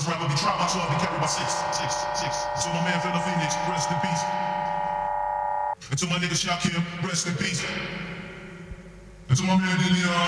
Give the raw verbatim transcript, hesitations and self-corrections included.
rapper be tried by twelve and carried by six, six, six. So my man Philip Phoenix, rest in peace. And to my nigga Shaquille, rest in peace. And to my man Diddy, uh,